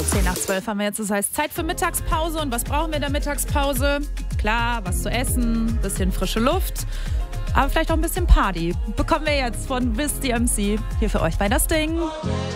10 nach 12 haben wir jetzt. Das heißt, Zeit für Mittagspause. Und was brauchen wir in der Mittagspause? Klar, was zu essen, bisschen frische Luft, aber vielleicht auch ein bisschen Party. Bekommen wir jetzt von Wiz DMC hier für euch bei Das Ding.